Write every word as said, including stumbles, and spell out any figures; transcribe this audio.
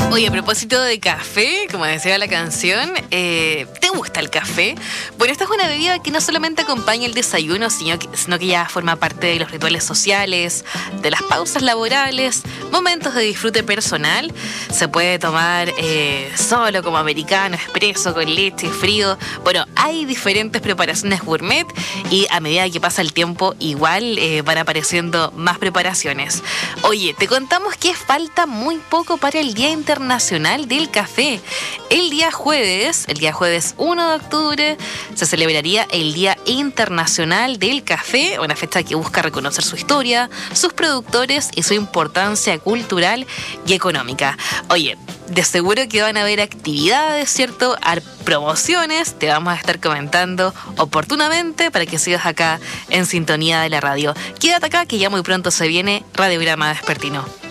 Oye, a propósito de café, como decía la canción, eh, ¿te gusta el café? Bueno, esta es una bebida que no solamente acompaña el desayuno, sino que, sino que ya forma parte de los rituales sociales, de las pausas laborales, momentos de disfrute personal. Se puede tomar eh, solo, como americano, expreso, con leche, frío. Bueno, hay diferentes preparaciones gourmet y a medida que pasa el tiempo, igual eh, van apareciendo más preparaciones. Oye, te contamos que falta muy poco para el Día Internacional Nacional del Café. El día jueves, el día jueves uno de octubre, se celebraría el Día Internacional del Café, una fecha que busca reconocer su historia, sus productores y su importancia cultural y económica. Oye, de seguro que van a haber actividades, ¿cierto? Hay promociones, te vamos a estar comentando oportunamente para que sigas acá en sintonía de la radio. Quédate acá que ya muy pronto se viene Radiograma Vespertino.